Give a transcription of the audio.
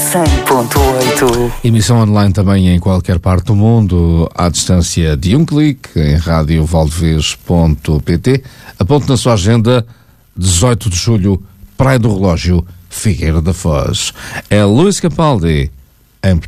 100.8. Emissão online também em qualquer parte do mundo, à distância de um clique, em radiovaldevez.pt. Aponte na sua agenda, 18 de julho, Praia do Relógio, Figueira da Foz. É Luís Capaldi,